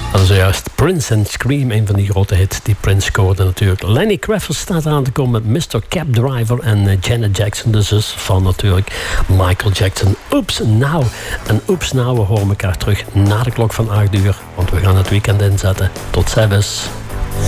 Dat is zojuist Prince and Scream, een van die grote hits die Prince scoorde natuurlijk. Lenny Kravitz staat eraan te komen met Mr. Cab Driver en Janet Jackson, de zus van natuurlijk Michael Jackson. Oops Now. En Oops Now, we horen elkaar terug na de klok van 8 uur, want we gaan het weekend inzetten. Tot ziens.